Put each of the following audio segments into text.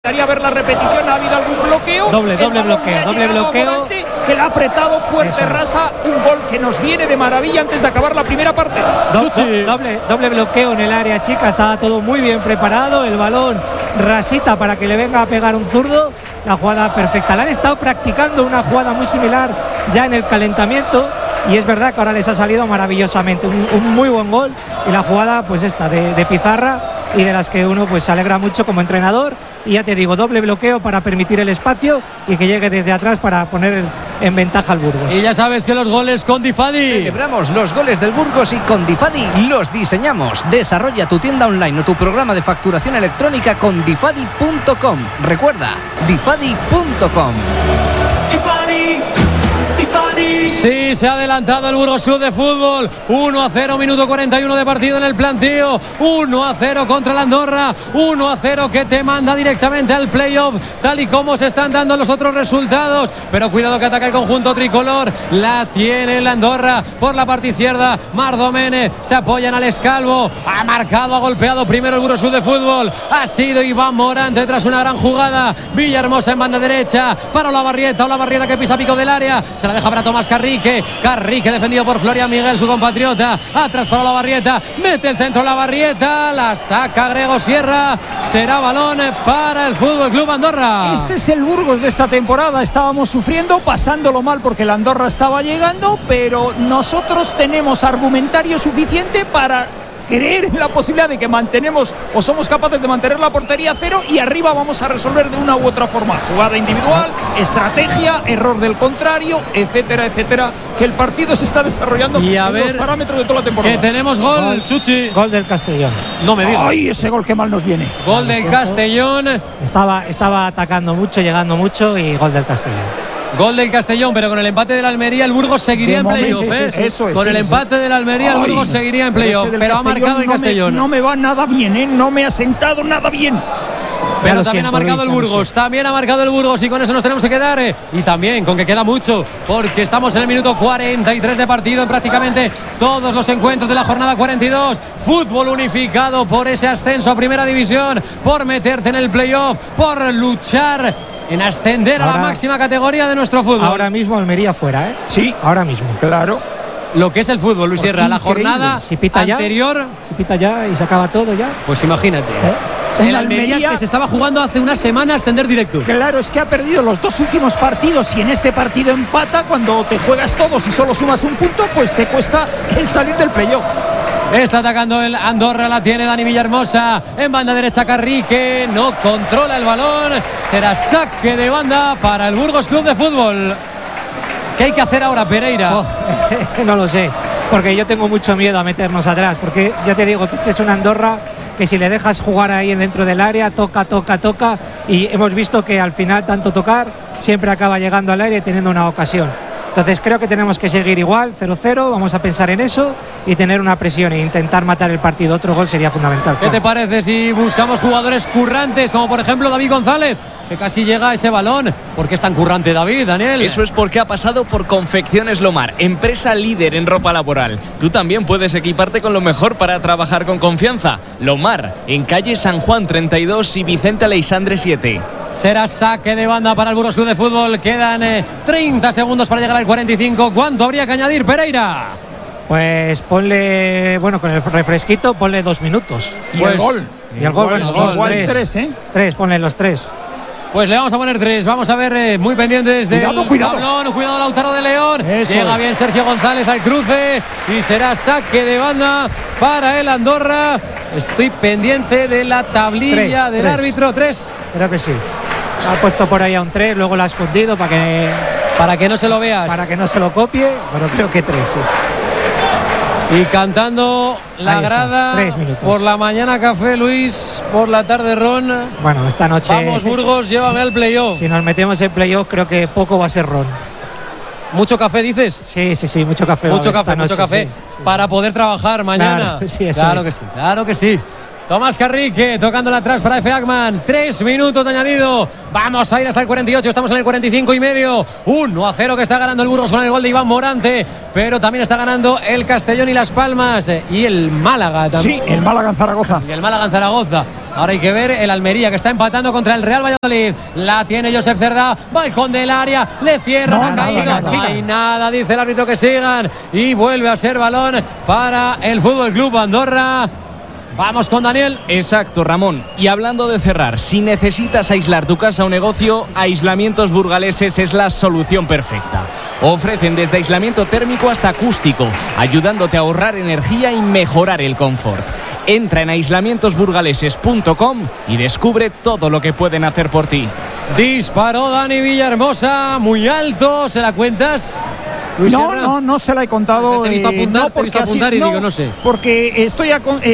encantaría ver la repetición. Ha habido algún bloqueo. Doble bloqueo. Que le ha apretado fuerte Rasa. Un gol que nos viene de maravilla antes de acabar la primera parte. Doble bloqueo en el área chica. Estaba todo muy bien preparado. El balón Rasita para que le venga a pegar un zurdo. La jugada perfecta. La han estado practicando una jugada muy similar ya en el calentamiento. Y es verdad que ahora les ha salido maravillosamente. Un muy buen gol. Y la jugada, pues esta, de pizarra. Y de las que uno pues se alegra mucho como entrenador. Y ya te digo, doble bloqueo para permitir el espacio y que llegue desde atrás para poner en ventaja al Burgos. Y ya sabes que los goles con Difadi. Celebramos los goles del Burgos y con Difadi los diseñamos. Desarrolla tu tienda online o tu programa de facturación electrónica con difadi.com. Recuerda, difadi.com. Sí, se ha adelantado el Burgos Club de Fútbol. 1-0, minuto 41 de partido en el planteo. 1-0 contra el Andorra. 1-0 que te manda directamente al playoff, tal y como se están dando los otros resultados. Pero cuidado que ataca el conjunto tricolor. La tiene el Andorra por la parte izquierda. Mardomene se apoya en Alex Calvo. Ha marcado, ha golpeado primero el Burgos Club de Fútbol. Ha sido Iván Morante tras una gran jugada. Villahermosa en banda derecha para Olavarrieta que pisa pico del área. Se la deja para Tomás Carrique defendido por Florian Miguel, su compatriota. Atrás para Olavarrieta, mete el centro Olavarrieta, la saca Grego Sierra. Será balón para el Fútbol Club Andorra. Este es el Burgos de esta temporada. Estábamos sufriendo, pasándolo mal porque el Andorra estaba llegando, pero nosotros tenemos argumentario suficiente para creer en la posibilidad de que mantenemos o somos capaces de mantener la portería a cero y arriba vamos a resolver de una u otra forma. Jugada individual, estrategia, error del contrario, etcétera, etcétera. Que el partido se está desarrollando y en los parámetros de toda la temporada. Que tenemos gol, Chuchi. Gol del Castellón. No me digas. Ay, ese gol que mal nos viene. Gol del Castellón. Estaba atacando mucho, llegando mucho y gol del Castellón. Gol del Castellón, pero con el empate del Almería el Burgos seguiría en playoff. Con el empate del Almería el Burgos seguiría en playoff, pero ha marcado el Castellón. No me va nada bien, no me ha sentado nada bien. Pero también ha marcado el Burgos, y con eso nos tenemos que quedar. Y también con que queda mucho, porque estamos en el minuto 43 de partido en prácticamente todos los encuentros de la jornada 42. Fútbol unificado por ese ascenso a Primera División, por meterte en el playoff, por luchar en ascender ahora, a la máxima categoría de nuestro fútbol. Ahora mismo Almería fuera, ¿eh? Sí, ahora mismo. Claro. Lo que es el fútbol, Luis Sierra, la jornada si pita anterior. Si pita ya y se acaba todo ya. Pues imagínate. El Almería que se estaba jugando hace una semana ascender directo. Claro, es que ha perdido los dos últimos partidos y en este partido empata. Cuando te juegas todos y solo sumas un punto, pues te cuesta el salir del playoff. Está atacando el Andorra, la tiene Dani Villahermosa. En banda derecha Carrique, no controla el balón. Será saque de banda para el Burgos Club de Fútbol. ¿Qué hay que hacer ahora, Pereira? No lo sé, porque yo tengo mucho miedo a meternos atrás, porque ya te digo que este es un Andorra que si le dejas jugar ahí dentro del área, toca, y hemos visto que al final tanto tocar siempre acaba llegando al área y teniendo una ocasión. Entonces creo que tenemos que seguir igual, 0-0, vamos a pensar en eso y tener una presión e intentar matar el partido. Otro gol sería fundamental. ¿Qué te parece si buscamos jugadores currantes, como por ejemplo David González, que casi llega a ese balón? ¿Por qué es tan currante David, Daniel? Eso es porque ha pasado por Confecciones Lomar, empresa líder en ropa laboral. Tú también puedes equiparte con lo mejor para trabajar con confianza. Lomar, en calle San Juan 32 y Vicente Aleixandre 7. Será saque de banda para el Burgos Club de Fútbol. Quedan 30 segundos para llegar al 45. ¿Cuánto habría que añadir, Pereira? Pues ponle, bueno, con el refresquito, ponle 2 minutos. Y el gol. Y el gol, bueno, 3, ¿eh? 3, ponle los 3. Pues le vamos a poner 3. Vamos a ver, muy pendientes del tablón. Cuidado Lautaro de León. Eso llega bien Sergio González al cruce y será saque de banda para el Andorra. Estoy pendiente de la tablilla del árbitro. 3. Creo que sí. Ha puesto por ahí a un 3, luego lo ha escondido para que no se lo veas. Para que no se lo copie, pero creo que 3, sí. Y cantando la grada. 3 minutos. Por la mañana café, Luis, por la tarde ron. Bueno, esta noche. Vamos, Burgos, llévame al playoff. Si nos metemos en playoff, creo que poco va a ser ron. ¿Mucho café dices? Sí, mucho café. Mucho café. Sí. Para poder trabajar mañana. Claro, claro que sí. Tomás Carrique tocándola atrás para Efe Agman. 3 minutos de añadido. Vamos a ir hasta el 48. Estamos en el 45 y medio. 1-0 que está ganando el Burgos con el gol de Iván Morante. Pero también está ganando el Castellón y Las Palmas. Y el Málaga también. Sí, el Málaga en Zaragoza. Y el Málaga en Zaragoza. Ahora hay que ver el Almería, que está empatando contra el Real Valladolid. La tiene Josep Cerda, balcón del área, le cierra, no hay nada, dice el árbitro que sigan, y vuelve a ser balón para el Fútbol Club Andorra. Vamos con Daniel. Exacto, Ramón. Y hablando de cerrar, si necesitas aislar tu casa o negocio, Aislamientos Burgaleses es la solución perfecta. Ofrecen desde aislamiento térmico hasta acústico, ayudándote a ahorrar energía y mejorar el confort. Entra en aislamientosburgaleses.com y descubre todo lo que pueden hacer por ti. Disparó Dani Villahermosa, muy alto, ¿se la cuentas? No se la he contado. Te he visto apuntar, no, porque digo, no sé. Porque estoy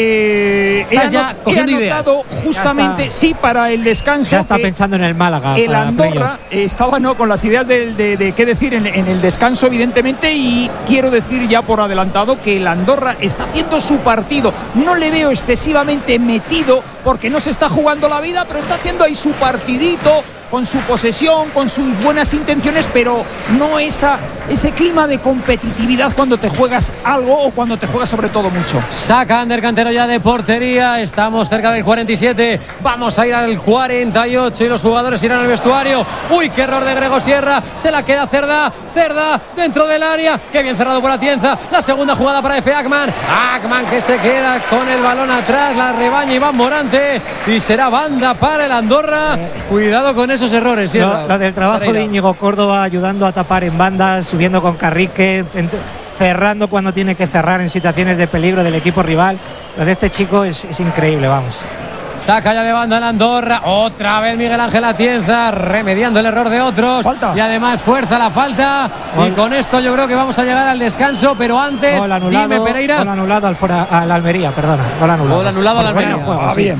cogiendo ideas. Justamente, sí, para el descanso. Ya está pensando en el Málaga. El Andorra estaba con las ideas de qué decir en el descanso, evidentemente, y quiero decir ya por adelantado que el Andorra está haciendo su partido. No le veo excesivamente metido porque no se está jugando la vida, pero está haciendo ahí su partidito, con su posesión, con sus buenas intenciones, pero no ese clima de competitividad cuando te juegas algo o cuando te juegas sobre todo mucho. Saca Ander Cantero ya de portería, estamos cerca del 47, vamos a ir al 48 y los jugadores irán al vestuario. Uy, qué error de Grego Sierra, se la queda Cerda dentro del área, qué bien cerrado por Atienza, la segunda jugada para Efe Akman que se queda con el balón atrás, la rebaña Iván Morante y será banda para el Andorra. Cuidado con esos errores. Lo del trabajo de Íñigo Córdoba, ayudando a tapar en bandas, subiendo con Carrique, cerrando cuando tiene que cerrar en situaciones de peligro del equipo rival. Lo de este chico es increíble, vamos. Saca ya de banda el Andorra, otra vez Miguel Ángel Atienza, remediando el error de otros. Falta. Y además fuerza la falta. Y con esto yo creo que vamos a llegar al descanso, pero antes, dime, Pereira. Gol anulado al Almería, perdona. Gol anulado al Almería. Va bien.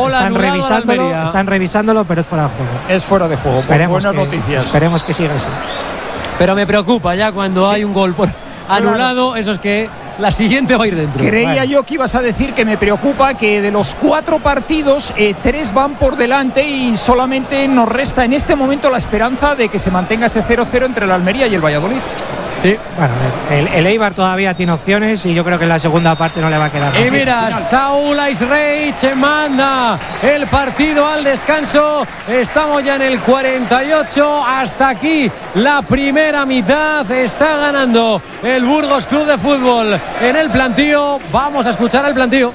Están revisándolo, pero es fuera de juego. Es fuera de juego. Buenas noticias. Esperemos que siga así. Pero me preocupa ya cuando hay un gol por anulado, eso es que la siguiente va a ir dentro. Creía yo que ibas a decir que me preocupa que de los 4 partidos, 3 van por delante y solamente nos resta en este momento la esperanza de que se mantenga ese 0-0 entre el Almería y el Valladolid. Sí, bueno, el Eibar todavía tiene opciones y yo creo que en la segunda parte no le va a quedar. Y mira, Saúl Aisreich manda el partido al descanso. Estamos ya en el 48. Hasta aquí la primera mitad. Está ganando el Burgos Club de Fútbol en el plantío. Vamos a escuchar el plantío.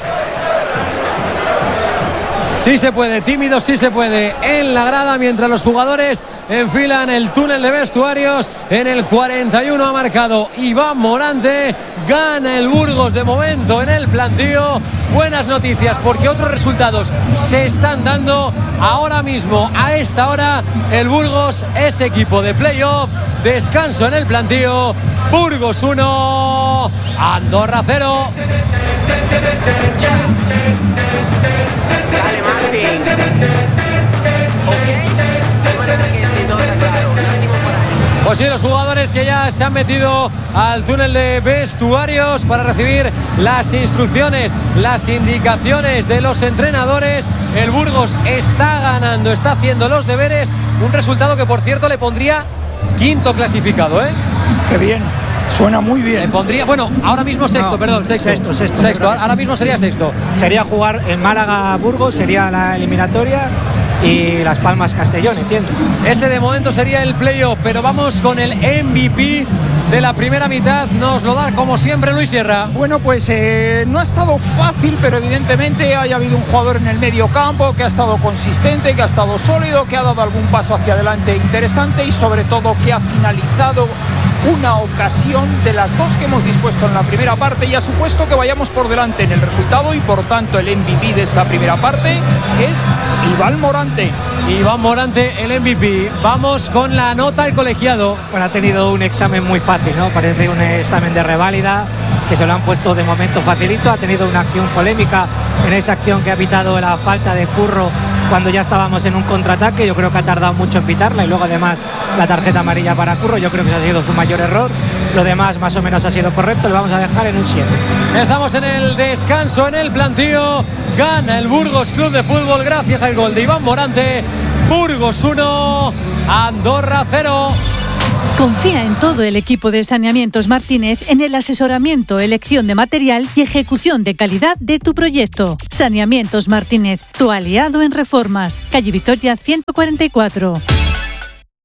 Sí se puede, tímido sí se puede, en la grada mientras los jugadores enfilan el túnel de vestuarios. En el 41 ha marcado Iván Morante, gana el Burgos de momento en el plantío. Buenas noticias porque otros resultados se están dando ahora mismo. A esta hora el Burgos es equipo de playoff. Descanso en el plantío. Burgos 1, Andorra 0. Pues sí, los jugadores que ya se han metido al túnel de vestuarios para recibir las instrucciones, las indicaciones de los entrenadores. El Burgos está ganando, está haciendo los deberes. Un resultado que, por cierto, le pondría 5º clasificado, ¿eh? Qué bien. Suena muy bien. Le pondría, bueno, ahora mismo sexto. Ahora mismo sería sexto. Sería jugar en Málaga-Burgos, sería la eliminatoria, y Las Palmas Castellón, entiendo. Ese de momento sería el playoff, pero vamos con el MVP de la primera mitad. Nos lo da como siempre Luis Sierra. Bueno, pues no ha estado fácil, pero evidentemente haya habido un jugador en el medio campo que ha estado consistente, que ha estado sólido, que ha dado algún paso hacia adelante interesante y sobre todo que ha finalizado una ocasión de las 2 que hemos dispuesto en la primera parte y ha supuesto que vayamos por delante en el resultado, y por tanto el MVP de esta primera parte es Iván Morante. Iván Morante, el MVP. Vamos con la nota al colegiado. Bueno, ha tenido un examen muy fácil, ¿no? Parece un examen de reválida que se lo han puesto de momento facilito. Ha tenido una acción polémica en esa acción que ha pitado la falta de Curro cuando ya estábamos en un contraataque. Yo creo que ha tardado mucho en pitarla, y luego además la tarjeta amarilla para Curro. Yo creo que ese ha sido su mayor error. Lo demás más o menos ha sido correcto. Le vamos a dejar en un 7. Estamos en el descanso en el plantío. Gana el Burgos Club de Fútbol gracias al gol de Iván Morante. Burgos 1, Andorra 0. Confía en todo el equipo de Saneamientos Martínez en el asesoramiento, elección de material y ejecución de calidad de tu proyecto. Saneamientos Martínez, tu aliado en reformas. Calle Vitoria 144.